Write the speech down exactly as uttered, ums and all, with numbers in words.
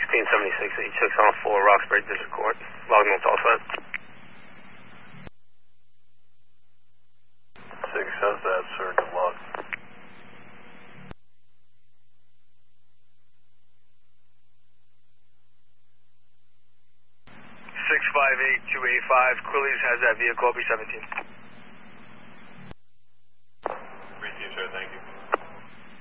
sixteen seventy-six eighty-six on four, Roxbury District Court. Logging all set. Six says that, sir. Good luck. six five eight two eight five, Quillies has that vehicle, be seventeen.